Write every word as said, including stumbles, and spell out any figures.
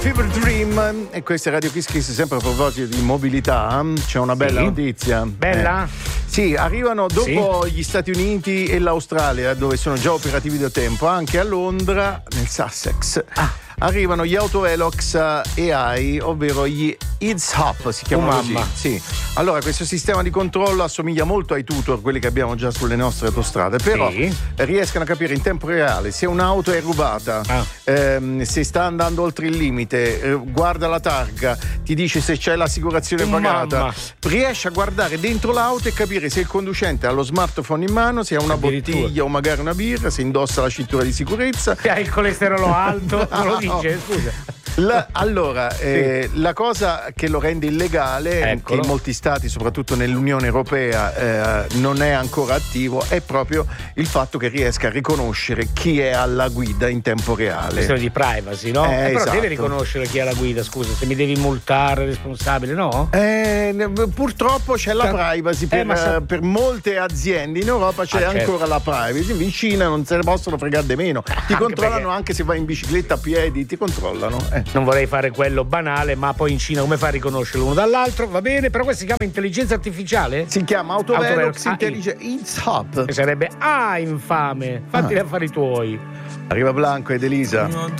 Fever Dream, e questa è Radio Kiss Kiss. Sempre a proposito di mobilità, c'è una bella sì. notizia. Bella? Eh, sì, arrivano dopo sì. gli Stati Uniti e l'Australia, dove sono già operativi da tempo, anche a Londra, nel Sussex. Ah. Arrivano gli AutoVelox A I, ovvero gli Heads Up, si chiamano oh, così. Mamma. Sì. Allora, questo sistema di controllo assomiglia molto ai tutor, quelli che abbiamo già sulle nostre autostrade, però sì. riescono a capire in tempo reale se un'auto è rubata, ah. ehm, se sta andando oltre il limite, eh, guarda la targa, ti dice se c'è l'assicurazione oh, pagata, mamma. riesce a guardare dentro l'auto e capire se il conducente ha lo smartphone in mano, se ha una bottiglia o magari una birra, se indossa la cintura di sicurezza, se ha il colesterolo alto, non lo dice, scusa. La, allora, sì. eh, la cosa che lo rende illegale, Eccolo. che in molti stati, soprattutto nell'Unione Europea, eh, non è ancora attivo, è proprio il fatto che riesca a riconoscere chi è alla guida in tempo reale. Questione di privacy, no? Eh, eh, però esatto. deve riconoscere chi è alla guida, scusa, se mi devi multare, responsabile, no? Eh, purtroppo c'è la privacy per, eh, sa... per molte aziende in Europa, c'è ah, ancora certo. la privacy. In Cina non se ne possono fregare di meno, ti anche controllano perché... anche se vai in bicicletta a piedi, ti controllano. Eh. Non vorrei fare quello banale, ma poi in Cina come fa a riconoscere l'uno dall'altro? Va bene, però questo si chiama intelligenza artificiale? Si chiama AutoVelox ah, Intelligence Hub. Che sarebbe ah infame, fatti ah. gli affari tuoi. Arriva Blanco ed Elisa.